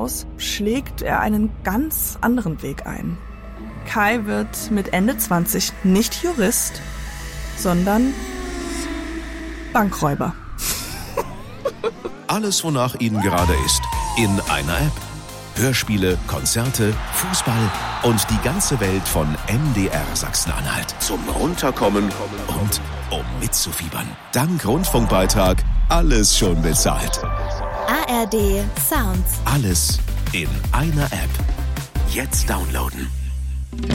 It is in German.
aus schlägt er einen ganz anderen Weg ein. Kai wird mit Ende 20 nicht Jurist, sondern Bankräuber. Alles, wonach Ihnen gerade ist, in einer App. Hörspiele, Konzerte, Fußball und die ganze Welt von MDR Sachsen-Anhalt. Zum Runterkommen und um mitzufiebern. Dank Rundfunkbeitrag alles schon bezahlt. ARD Sounds. Alles in einer App. Jetzt downloaden.